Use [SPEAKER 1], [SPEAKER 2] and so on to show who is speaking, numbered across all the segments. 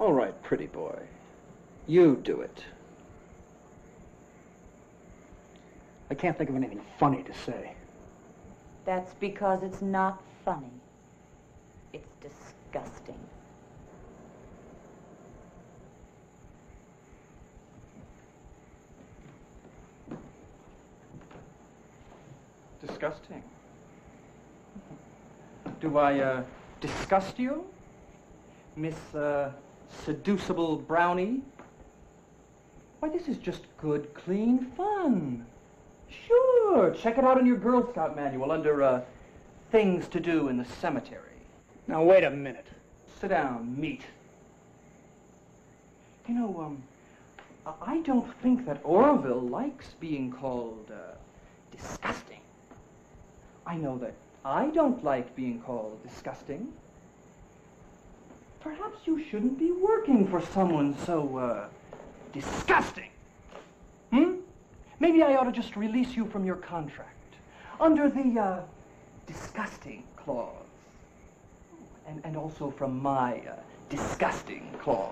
[SPEAKER 1] All right, pretty boy. You do it.
[SPEAKER 2] I can't think of anything funny to say.
[SPEAKER 3] That's because it's not funny. It's disgusting.
[SPEAKER 1] Disgusting. Do I, disgust you? Miss, seducible brownie? Why, this is just good, clean fun. Sure, check it out in your Girl Scout manual under, things to do in the cemetery.
[SPEAKER 2] Now, wait a minute.
[SPEAKER 1] Sit down, meat. You know, I don't think that Orville likes being called, disgusting. I know that I don't like being called disgusting. Perhaps you shouldn't be working for someone so, disgusting. Maybe I ought to just release you from your contract under the, disgusting clause. And also from my, disgusting clause.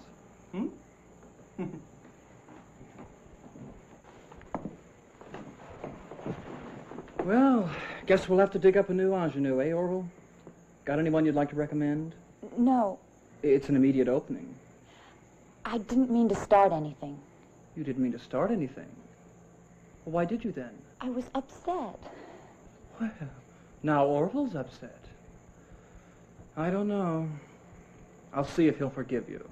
[SPEAKER 1] Well, guess we'll have to dig up a new ingenue, eh, Orville? Got anyone you'd like to recommend?
[SPEAKER 3] No,
[SPEAKER 1] It's an immediate opening.
[SPEAKER 3] I didn't mean to start anything.
[SPEAKER 1] You didn't mean to start anything. Well, why did you then?
[SPEAKER 3] I was upset.
[SPEAKER 1] Well, now Orville's upset. I don't know. I'll see if he'll forgive you.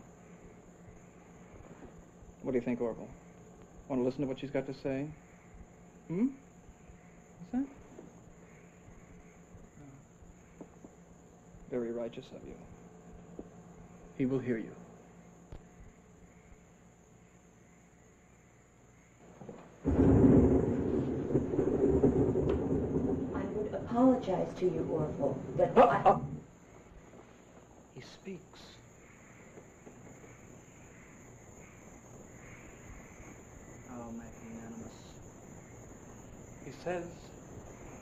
[SPEAKER 1] What do you think, Orville? Want to listen to what she's got to say? What's that? Very righteous of you. He will hear you.
[SPEAKER 3] I would apologize to you, Orville, but
[SPEAKER 1] He speaks. How magnanimous. He says,